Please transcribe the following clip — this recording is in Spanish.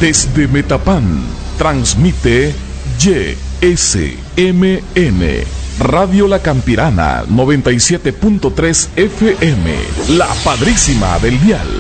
Desde Metapán, transmite YSMN, Radio La Campirana, 97.3 FM, La Padrísima del Dial.